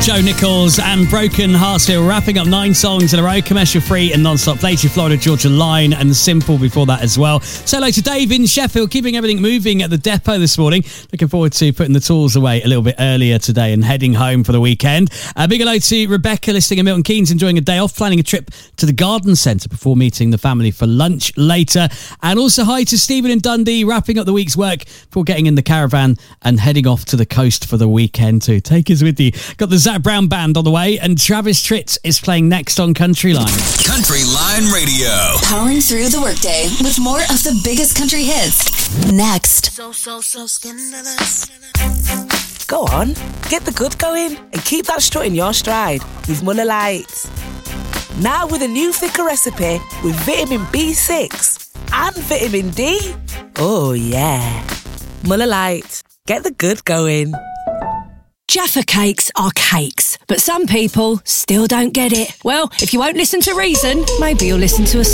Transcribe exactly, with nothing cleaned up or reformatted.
Joe Nichols and Broken Heartsville, wrapping up nine songs in a row, commercial free and non-stop. Played you Florida Georgia Line and Simple before that as well. So hello to Dave in Sheffield, keeping everything moving at the depot this morning. Looking forward to putting the tools away a little bit earlier today and heading home for the weekend. A big hello to Rebecca, listening in Milton Keynes, enjoying a day off, planning a trip to the garden centre before meeting the family for lunch later. And also hi to Stephen in Dundee, wrapping up the week's work before getting in the caravan and heading off to the coast for the weekend too. Take us with you. Got the Zach Brown Band on the way, and Travis Tritt is playing next on Country Line. Country Line Radio. Powering through the workday with more of the biggest country hits. Next. So, so, so scandalous. Go on, get the good going and keep that strut in your stride with Muller Lite. Now with a new thicker recipe with vitamin B six and vitamin D. Oh yeah. Muller Lite. Get the good going. Jaffa cakes are cakes, but some people still don't get it. Well, if you won't listen to reason, maybe you'll listen to a